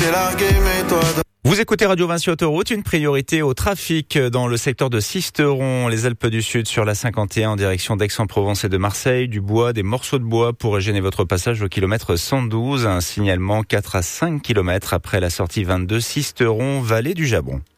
t'ai largué, mais toi... Vous écoutez Radio Vinci Autoroute, une priorité au trafic dans le secteur de Sisteron, les Alpes du Sud sur la 51 en direction d'Aix-en-Provence et de Marseille. Du bois, des morceaux de bois pourraient gêner votre passage au kilomètre 112. Un signalement 4 à 5 km après la sortie 22 Sisteron, vallée du Jabon.